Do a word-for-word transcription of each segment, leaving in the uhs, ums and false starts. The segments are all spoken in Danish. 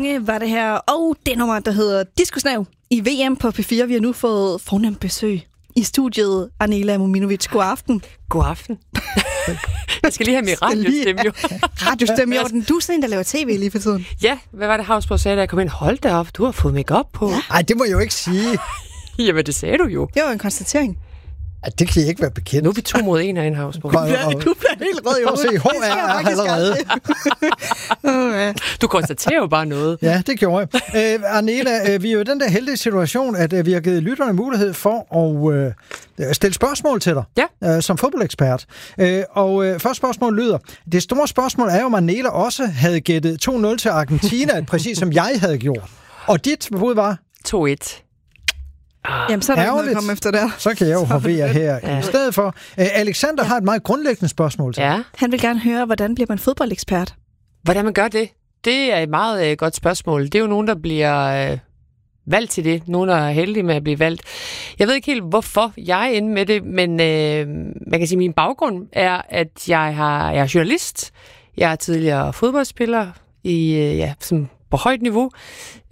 Bunge var det her, og det nummer, der hedder Diskusnav i V M på P fire. Vi har nu fået fornemt besøg i studiet. Arnela Mominovic, god aften. God aften. Jeg skal lige have min radiostemme, jo. Radiostemme, jo. Du er sådan en, der laver tv lige for tiden. Ja, hvad var det, Havsborg sagde, da jeg kom ind? Hold da op, du har fået make-up på. Nej, ja. det må jeg jo ikke sige. Jamen, det sagde du jo. Det var en konstatering. Ja, det kan I ikke være bekendt. Nu er vi to mod en herinde, Havsborg. Du bliver, du bliver helt rød i hovedet. Se, H R allerede. oh, ja. Du konstaterer jo bare noget. Ja, det gjorde jeg. Øh, Arnela, øh, vi er jo i den der heldige situation, at øh, vi har givet lytterne mulighed for at øh, stille spørgsmål til dig, ja. øh, som fodboldekspert. Øh, og øh, første spørgsmål lyder, det store spørgsmål er jo, om Arnela også havde gættet to nul til Argentina, præcis som jeg havde gjort. Og dit bud var? to et. Jamen, så er der ikke noget at komme efter der. Så kan jeg jo hovere her ja. i stedet for. Uh, Alexander ja. har et meget grundlæggende spørgsmål til. Ja. Han vil gerne høre, hvordan bliver man fodboldekspert? Hvordan man gør det? Det er et meget uh, godt spørgsmål. Det er jo nogen, der bliver uh, valgt til det. Nogen, der er heldige med at blive valgt. Jeg ved ikke helt, hvorfor jeg er inde med det, men uh, man kan sige, at min baggrund er, at jeg, har, jeg er journalist. Jeg er tidligere fodboldspiller i, uh, ja, som på højt niveau. Uh,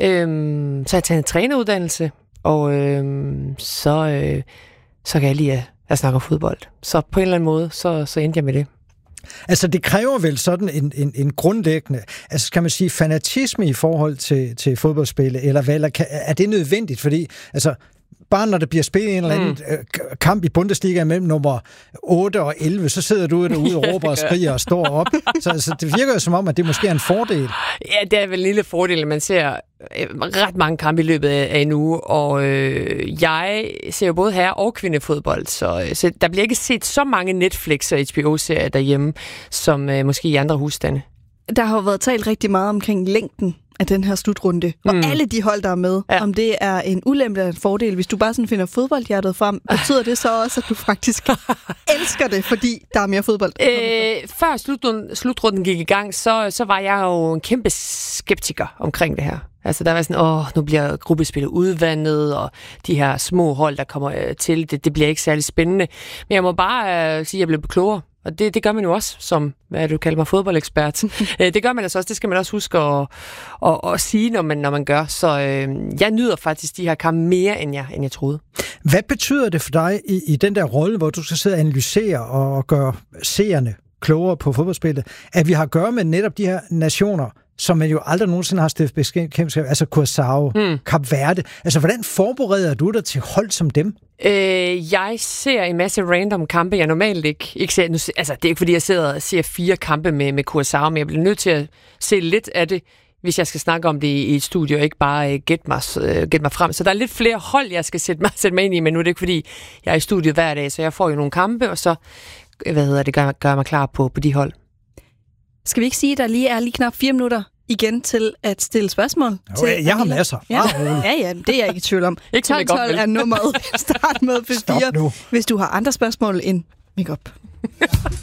så har jeg taget en træneruddannelse. Og øh, så, øh, så kan jeg lide at, at snakke om fodbold. Så på en eller anden måde, så, så endte jeg med det. Altså, det kræver vel sådan en, en, en grundlæggende, altså kan man sige, fanatisme i forhold til, til fodboldspillet, eller hvad, eller kan, er det nødvendigt? Fordi, altså, bare når der bliver spillet en eller anden mm. kamp i Bundesliga mellem nummer otte og elleve, så sidder du derude og råber og skriger og står op. Så altså, det virker jo som om, at det måske er en fordel. Ja, det er vel en lille fordel, at man ser ret mange kampe i løbet af en uge, og øh, jeg ser jo både herre- og kvindefodbold, så, så der bliver ikke set så mange Netflix- og H B O-serier derhjemme, som øh, måske i andre husstande. Der har jo været talt rigtig meget omkring længden af den her slutrunde. Og mm. alle de hold, der er med, ja. om det er en ulempe eller en fordel. Hvis du bare sådan finder fodboldhjertet frem, betyder det så også, at du faktisk elsker det, fordi der er mere fodbold? Øh, før slutrunden, slutrunden gik i gang, så, så var jeg jo en kæmpe skeptiker omkring det her. Altså, der var sådan, åh, nu bliver gruppespillet udvandet, og de her små hold, der kommer øh, til, det, det bliver ikke særlig spændende. Men jeg må bare øh, sige, at jeg blev klogere. Og det, det gør man jo også, som, hvad du kalder mig, fodboldekspert. Det gør man altså også, det skal man også huske at, at, at sige, når man, når man gør. Så øh, jeg nyder faktisk de her kampe mere, end jeg, end jeg troede. Hvad betyder det for dig i, i den der rolle, hvor du skal sidde og analysere og gøre seerne klogere på fodboldspillet, at vi har at gøre med netop de her nationer, som man jo aldrig nogensinde har stiftet bekendtskab, altså Curaçao, hmm. Kap Verde. Altså, hvordan forbereder du dig til hold som dem? Øh, jeg ser en masse random kampe, jeg normalt ikke, ikke ser. Nu, altså, det er ikke, fordi jeg sidder og ser fire kampe med, med Curaçao, men jeg bliver nødt til at se lidt af det, hvis jeg skal snakke om det i et studie, og ikke bare uh, gætte mig, uh, gætte mig frem. Så der er lidt flere hold, jeg skal sætte mig, sætte mig ind i, men nu er det ikke, fordi jeg er i studiet hver dag, så jeg får jo nogle kampe, og så hvad hedder det, gør, gør mig klar på, på de hold. Skal vi ikke sige, at der lige er lige knap fire minutter igen til at stille spørgsmål? Jo, til jeg har masser. Ja. ja, ja, det er jeg ikke i tvivl om. tolv tolv er nummeret. Start med P fire, hvis du har andre spørgsmål end make-up.